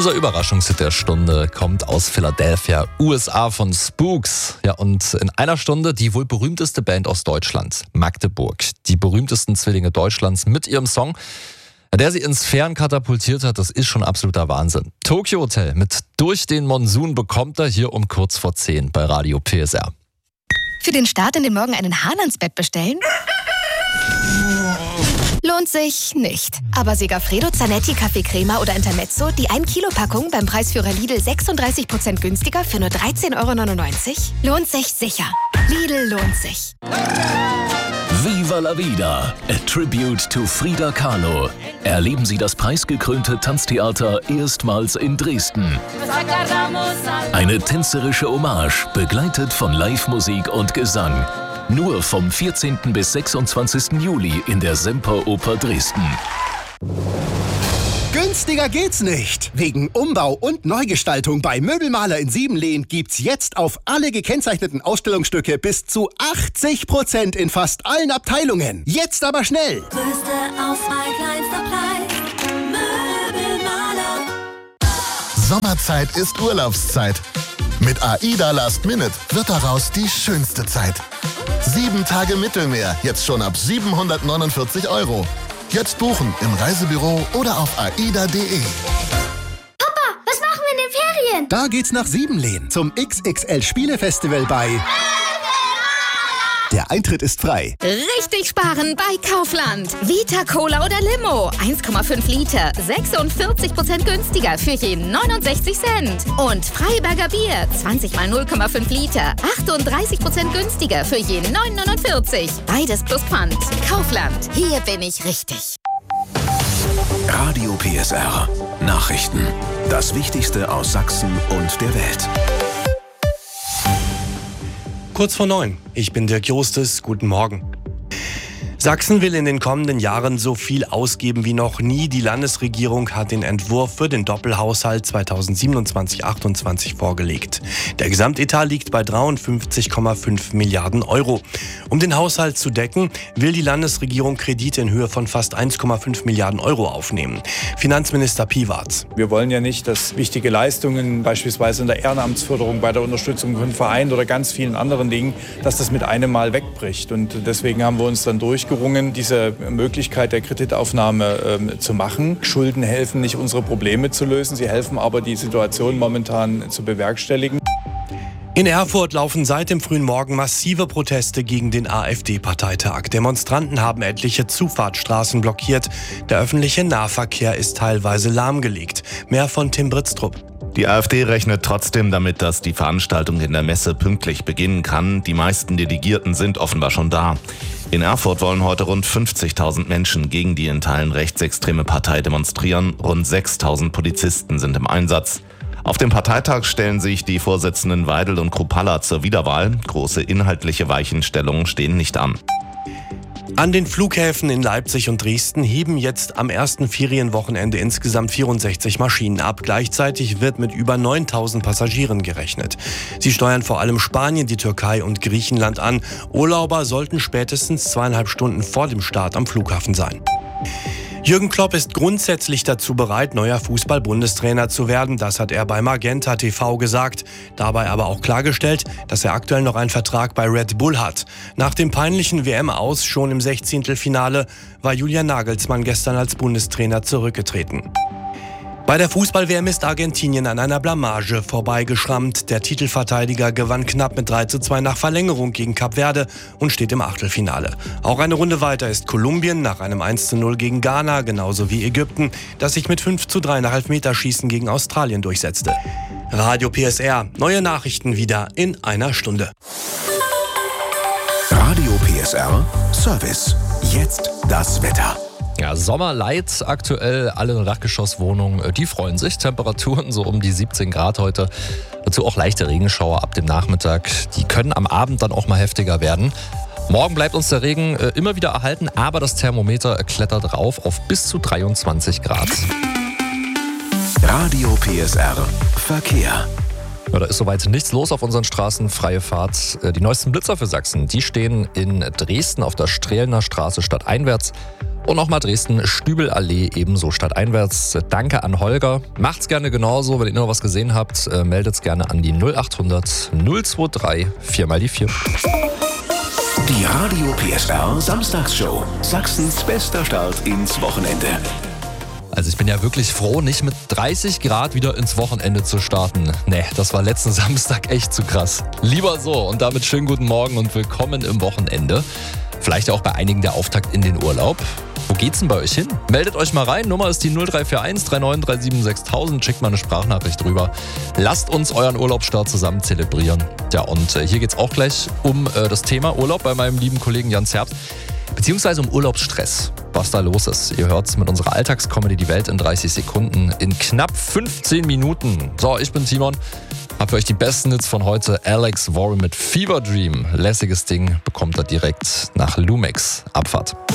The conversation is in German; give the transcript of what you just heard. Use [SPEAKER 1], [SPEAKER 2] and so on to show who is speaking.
[SPEAKER 1] Unser Überraschungshit der Stunde kommt aus Philadelphia, USA von Spooks. Ja, und in einer Stunde die wohl berühmteste Band aus Deutschland, Magdeburg. Die berühmtesten Zwillinge Deutschlands mit ihrem Song, der sie ins Fern katapultiert hat. Das ist schon absoluter Wahnsinn. Tokyo Hotel mit Durch den Monsun bekommt er hier um kurz vor 10 bei Radio PSR.
[SPEAKER 2] Für den Start in den Morgen einen Hahn ans Bett bestellen? Lohnt sich nicht. Aber Segafredo, Zanetti, Kaffee Crema oder Intermezzo, die 1-Kilo-Packung beim Preisführer Lidl 36% günstiger für nur 13,99 €? Lohnt sich sicher. Lidl lohnt sich.
[SPEAKER 3] Viva la Vida, a tribute to Frida Kahlo. Erleben Sie das preisgekrönte Tanztheater erstmals in Dresden. Eine tänzerische Hommage, begleitet von Live-Musik und Gesang. Nur vom 14. bis 26. Juli in der Semperoper Dresden.
[SPEAKER 4] Günstiger geht's nicht. Wegen Umbau und Neugestaltung bei Möbelmaler in Siebenlehn gibt's jetzt auf alle gekennzeichneten Ausstellungsstücke bis zu 80% in fast allen Abteilungen. Jetzt aber schnell!
[SPEAKER 5] Größte Auswahl, kleinster Preis. Möbelmaler.
[SPEAKER 6] Sommerzeit ist Urlaubszeit. Mit AIDA Last Minute wird daraus die schönste Zeit. 7 Tage Mittelmeer, jetzt schon ab 749 €. Jetzt buchen im Reisebüro oder auf aida.de.
[SPEAKER 5] Papa, was machen wir in den Ferien?
[SPEAKER 4] Da geht's nach Siebenlehn zum XXL Spielefestival bei... Der Eintritt ist frei.
[SPEAKER 2] Richtig sparen bei Kaufland. Vita Cola oder Limo. 1,5 Liter. 46% günstiger für je 69 Cent. Und Freiberger Bier. 20 mal 0,5 Liter. 38% günstiger für je 9,49. Beides plus Pfand. Kaufland. Hier bin ich richtig.
[SPEAKER 3] Radio PSR. Nachrichten. Das Wichtigste aus Sachsen und der Welt.
[SPEAKER 7] Kurz vor 9. Ich bin Dirk Jostes. Guten Morgen. Sachsen will in den kommenden Jahren so viel ausgeben wie noch nie. Die Landesregierung hat den Entwurf für den Doppelhaushalt 2027-28 vorgelegt. Der Gesamtetat liegt bei 53,5 Milliarden €. Um den Haushalt zu decken, will die Landesregierung Kredite in Höhe von fast 1,5 Milliarden € aufnehmen. Finanzminister Piwarz.
[SPEAKER 8] Wir wollen ja nicht, dass wichtige Leistungen, beispielsweise in der Ehrenamtsförderung, bei der Unterstützung von Vereinen oder ganz vielen anderen Dingen, dass das mit einem Mal wegbricht. Und deswegen haben wir uns dann durchgerungen, diese Möglichkeit der Kreditaufnahme zu machen. Schulden helfen nicht, unsere Probleme zu lösen. Sie helfen aber, die Situation momentan zu bewerkstelligen.
[SPEAKER 7] In Erfurt laufen seit dem frühen Morgen massive Proteste gegen den AfD-Parteitag. Demonstranten haben etliche Zufahrtsstraßen blockiert. Der öffentliche Nahverkehr ist teilweise lahmgelegt. Mehr von Tim Britztrup.
[SPEAKER 9] Die AfD rechnet trotzdem damit, dass die Veranstaltung in der Messe pünktlich beginnen kann. Die meisten Delegierten sind offenbar schon da. In Erfurt wollen heute rund 50.000 Menschen gegen die in Teilen rechtsextreme Partei demonstrieren. Rund 6.000 Polizisten sind im Einsatz. Auf dem Parteitag stellen sich die Vorsitzenden Weidel und Kruppalla zur Wiederwahl. Große inhaltliche Weichenstellungen stehen nicht an.
[SPEAKER 7] An den Flughäfen in Leipzig und Dresden heben jetzt am ersten Ferienwochenende insgesamt 64 Maschinen ab. Gleichzeitig wird mit über 9.000 Passagieren gerechnet. Sie steuern vor allem Spanien, die Türkei und Griechenland an. Urlauber sollten spätestens 2,5 Stunden vor dem Start am Flughafen sein. Jürgen Klopp ist grundsätzlich dazu bereit, neuer Fußball-Bundestrainer zu werden. Das hat er bei Magenta TV gesagt. Dabei aber auch klargestellt, dass er aktuell noch einen Vertrag bei Red Bull hat. Nach dem peinlichen WM-Aus schon im 16. war Julian Nagelsmann gestern als Bundestrainer zurückgetreten. Bei der Fußball-WM ist Argentinien an einer Blamage vorbeigeschrammt. Der Titelverteidiger gewann knapp mit 3:2 nach Verlängerung gegen Kap Verde und steht im Achtelfinale. Auch eine Runde weiter ist Kolumbien nach einem 1:0 gegen Ghana, genauso wie Ägypten, das sich mit 5:3 nach Elfmeterschießen gegen Australien durchsetzte. Radio PSR, neue Nachrichten wieder in einer Stunde.
[SPEAKER 3] Radio PSR Service. Jetzt das Wetter.
[SPEAKER 1] Ja, Sommerlight aktuell, alle Dachgeschosswohnungen, die freuen sich. Temperaturen so um die 17 Grad heute. Dazu auch leichte Regenschauer ab dem Nachmittag. Die können am Abend dann auch mal heftiger werden. Morgen bleibt uns der Regen immer wieder erhalten, aber das Thermometer klettert rauf auf bis zu 23 Grad.
[SPEAKER 3] Radio PSR Verkehr.
[SPEAKER 1] Ja, da ist soweit nichts los auf unseren Straßen, freie Fahrt. Die neuesten Blitzer für Sachsen, die stehen in Dresden auf der Strelner Straße stadteinwärts Und nochmal Dresden-Stübelallee ebenso stadteinwärts. Danke an Holger. Macht's gerne genauso. Wenn ihr noch was gesehen habt, meldet's gerne an die 0800 023 4x4.
[SPEAKER 3] Die Radio PSR Samstagsshow. Sachsens bester Start ins Wochenende.
[SPEAKER 1] Also ich bin ja wirklich froh, nicht mit 30 Grad wieder ins Wochenende zu starten. Nee, das war letzten Samstag echt zu krass. Lieber so und damit schönen guten Morgen und willkommen im Wochenende. Vielleicht auch bei einigen der Auftakt in den Urlaub. Wo geht's denn bei euch hin? Meldet euch mal rein. Nummer ist die 0341 3937 6000. Schickt mal eine Sprachnachricht rüber. Lasst uns euren Urlaubsstart zusammen zelebrieren. Ja, und hier geht's auch gleich um das Thema Urlaub bei meinem lieben Kollegen Jan Zerbst. Beziehungsweise um Urlaubsstress, was da los ist. Ihr hört's mit unserer Alltagscomedy Die Welt in 30 Sekunden in knapp 15 Minuten. So, ich bin Timon. Hab für euch die besten Hits von heute. Alex Warren mit Fever Dream. Lässiges Ding bekommt er direkt nach Lumex. Abfahrt.